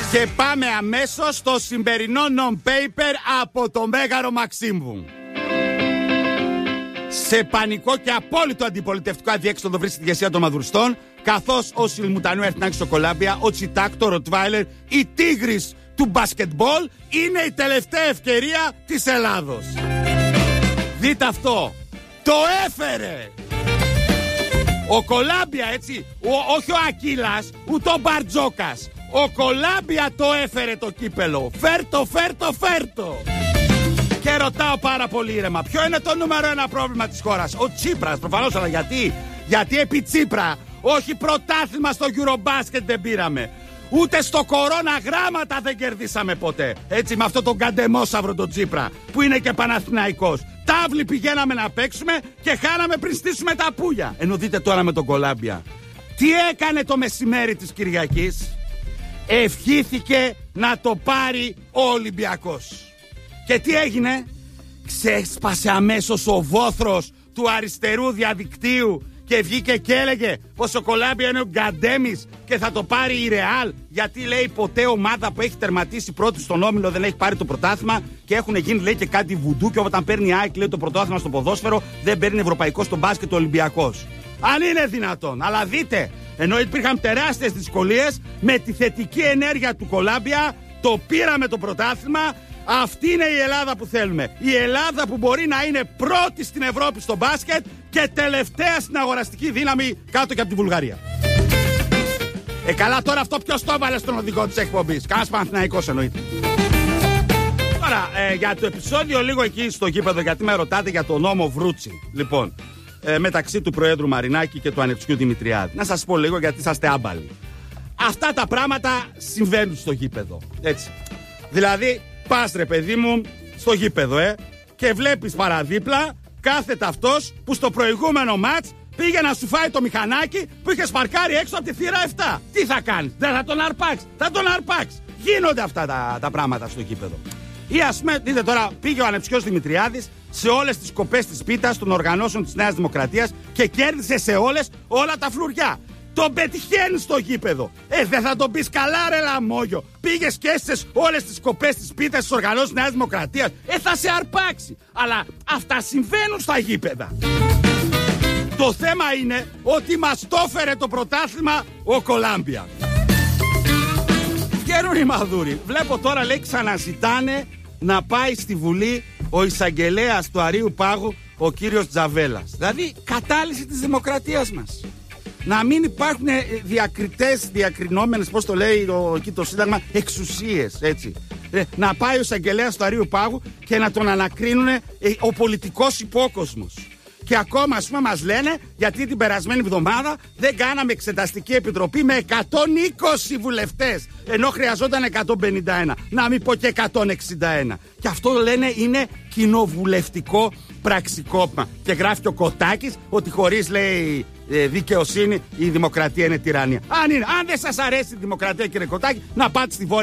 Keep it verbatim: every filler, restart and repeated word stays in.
Και πάμε αμέσως στο σημερινό non-paper από το Μέγαρο Μαξίμου. Σε πανικό και απόλυτο αντιπολιτευτικό αδιέξοδο βρίσκεται η ηγεσία των Μαδουριστών, καθώς ο Σιλμουτανού έρθει στο Κολάμπια, ο Τσιτάκ, το Ροτβάιλερ, η Τίγρης του μπάσκετμπολ είναι η τελευταία ευκαιρία της Ελλάδος. Δείτε αυτό. Το έφερε! Ο Κολάμπια, έτσι, ο, όχι ο Ακύλας, ούτε ο Μπαρτζόκας. Ο Κολάμπια το έφερε το κύπελο. Φέρτο, φέρτο, φέρτο. Και ρωτάω πάρα πολύ ήρεμα, ποιο είναι το νούμερο ένα πρόβλημα της χώρας? Ο Τσίπρας, προφανώς, αλλά γιατί? Γιατί επί Τσίπρα, όχι πρωτάθλημα στο Eurobasket δεν πήραμε. Ούτε στο κορώνα γράμματα δεν κερδίσαμε ποτέ. Έτσι, με αυτό τον καντεμόσαυρο τον Τσίπρα, που είναι και Παναθηναϊκός. Τάβλη πηγαίναμε να παίξουμε και χάναμε πριν στήσουμε τα πουλια. Ενώ δείτε τώρα με τον Κολάμπια. Τι έκανε το μεσημέρι της Κυριακής? Ευχήθηκε να το πάρει ο Ολυμπιακός. Και τι έγινε? Ξέσπασε αμέσως ο βόθρος του αριστερού διαδικτύου και βγήκε και έλεγε πως ο Κολάμπια είναι ο Γκαντέμις και θα το πάρει η Ρεάλ, γιατί λέει ποτέ ομάδα που έχει τερματίσει πρώτη στον όμιλο δεν έχει πάρει το πρωτάθλημα, και έχουν γίνει, λέει, και κάτι βουντού, και όταν παίρνει η ΑΕΚ, λέει, το πρωτάθλημα στο ποδόσφαιρο δεν παίρνει ευρωπαϊκό στο μπάσκετ ο Ολυμπιακός. Αν είναι δυνατόν. Αλλά δείτε, ενώ υπήρχαν τεράστιες δυσκολίες, με τη θετική ενέργεια του Κολάμπια το πήραμε το πρωτάθλημα. Αυτή είναι η Ελλάδα που θέλουμε. Η Ελλάδα που μπορεί να είναι πρώτη στην Ευρώπη στο μπάσκετ και τελευταία στην αγοραστική δύναμη κάτω και από τη Βουλγαρία. Ε, καλά, τώρα αυτό ποιος το έβαλε στον οδηγό της εκπομπής? Κανένας Παναθηναϊκός εννοείται. Τώρα, ε, για το επεισόδιο λίγο εκεί στο γήπεδο, γιατί με ρωτάτε για τον νόμο Βρούτσι. Λοιπόν, ε, μεταξύ του Προέδρου Μαρινάκη και του Ανεψιού Δημητριάδη. Να σας πω λίγο, γιατί είσαστε άμπαλοι. Αυτά τα πράγματα συμβαίνουν στο γήπεδο. Έτσι. Δηλαδή, πας, ρε παιδί μου, στο γήπεδο, ε, και βλέπεις παραδίπλα κάθεται αυτός που στο προηγούμενο μάτς πήγε να σου φάει το μηχανάκι που είχε σπαρκάρει έξω από τη θύρα επτά. Τι θα κάνεις? Δεν θα τον αρπάξεις? Θα τον αρπάξεις. Γίνονται αυτά τα, τα πράγματα στο γήπεδο. Ή ας πούμε, δείτε τώρα, πήγε ο Ανεψιός Δημητριάδης σε όλες τις κοπές της πίτας των οργανώσεων της Νέας Δημοκρατίας και κέρδισε σε όλες όλα τα φλουριά. Τον πετυχαίνει στο γήπεδο. Ε, δεν θα τον πεις καλά, ρε λαμόγιο? Πήγες και έσες όλες τις κοπές της πίτας της οργανώσεων της Νέας Δημοκρατίας. Ε, θα σε αρπάξει. Αλλά αυτά συμβαίνουν στα γήπεδα. Το θέμα είναι ότι μας το έφερε το πρωτάθλημα ο Κολάμπια. Βγαίνουν οι μαδούροι. Βλέπω τώρα, λέει, ξαναζητάνε να πάει στη Βουλή ο εισαγγελέας του Αρείου Πάγου, ο κύριος Τζαβέλας. Δηλαδή, κατάλυση της δημοκρατίας μας. Να μην υπάρχουν διακριτές, διακρινόμενες, πώς το λέει το, εκεί το Σύνταγμα, εξουσίες, έτσι. Ε, να πάει ο εισαγγελέας του Αρείου Πάγου και να τον ανακρίνουν ε, ο πολιτικός υπόκοσμος. Και ακόμα, ας πούμε, μας λένε γιατί την περασμένη εβδομάδα δεν κάναμε εξεταστική επιτροπή με εκατόν είκοσι βουλευτές, ενώ χρειαζόταν εκατόν πενήντα ένα. Να μην πω και εκατόν εξήντα ένα. Και αυτό, λένε, είναι κοινοβουλευτικό πραξικόπημα. Και γράφει και ο Κωτάκης ότι χωρίς, λέει, δικαιοσύνη η δημοκρατία είναι τυραννία. Αν, είναι, αν δεν σας αρέσει η δημοκρατία, κύριε Κωτάκη, να πάτε στη Βόρεια